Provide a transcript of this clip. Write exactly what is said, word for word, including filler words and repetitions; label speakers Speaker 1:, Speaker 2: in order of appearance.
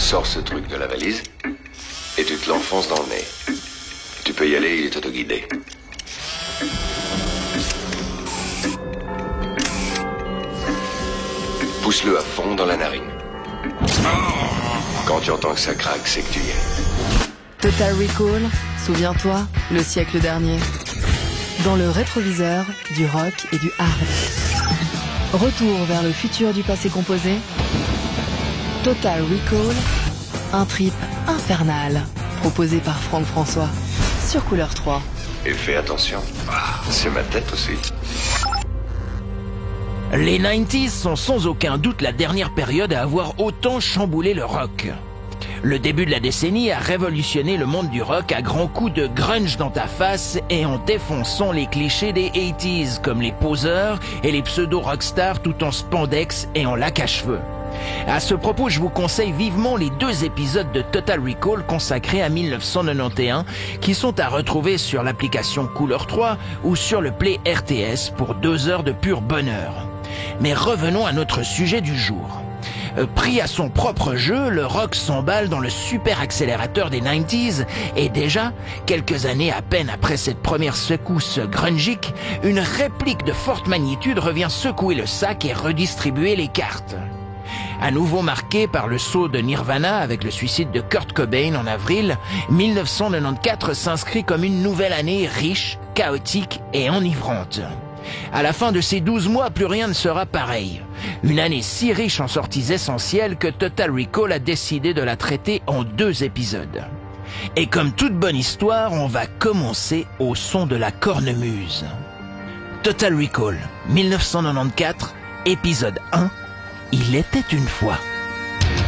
Speaker 1: Sors ce truc de la valise et tu te l'enfonces dans le nez. Tu peux y aller, il est autoguidé. Pousse-le à fond dans la narine. Quand tu entends que ça craque, c'est que tu y es.
Speaker 2: Total Recall, souviens-toi, le siècle dernier. Dans le rétroviseur du rock et du hard. Retour vers le futur du passé composé. Total Recall, un trip infernal, proposé par Franck François, sur Couleur trois.
Speaker 1: Et fais attention, c'est ma tête aussi.
Speaker 3: Les quatre-vingt-dix sont sans aucun doute la dernière période à avoir autant chamboulé le rock. Le début de la décennie a révolutionné le monde du rock à grands coups de grunge dans ta face et en défonçant les clichés des quatre-vingt-dix comme les poseurs et les pseudo-rockstars tout en spandex et en lac à cheveux. À ce propos, je vous conseille vivement les deux épisodes de Total Recall consacrés à mille neuf cent quatre-vingt-onze qui sont à retrouver sur l'application Couleur trois ou sur le Play R T S pour deux heures de pur bonheur. Mais revenons à notre sujet du jour. Euh, pris à son propre jeu, le rock s'emballe dans le super accélérateur des quatre-vingt-dix et déjà, quelques années à peine après cette première secousse grungique, une réplique de forte magnitude revient secouer le sac et redistribuer les cartes. À nouveau marqué par le saut de Nirvana avec le suicide de Kurt Cobain en avril, mille neuf cent quatre-vingt-quatorze s'inscrit comme une nouvelle année riche, chaotique et enivrante. À la fin de ces douze mois, plus rien ne sera pareil. Une année si riche en sorties essentielles que Total Recall a décidé de la traiter en deux épisodes. Et comme toute bonne histoire, on va commencer au son de la cornemuse. Total Recall, mille neuf cent quatre-vingt-quatorze, épisode un. Il était une fois.